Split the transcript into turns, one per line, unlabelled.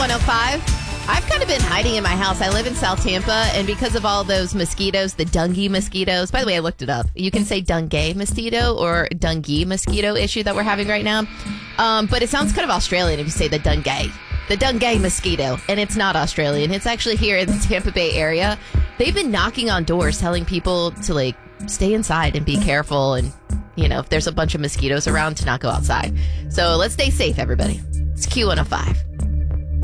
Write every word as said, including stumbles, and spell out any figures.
one oh five. I've kind of been hiding in my house. I live in South Tampa, and because of all those mosquitoes, the dengue mosquitoes, by the way, I looked it up. You can say dengue mosquito or dengue mosquito issue that we're having right now. Um, but it sounds kind of Australian if you say the dengue. The dengue mosquito, and it's not Australian. It's actually here in the Tampa Bay area. They've been knocking on doors telling people to, like, stay inside and be careful, and, you know, if there's a bunch of mosquitoes around, to not go outside. So let's stay safe, everybody. It's Q one oh five.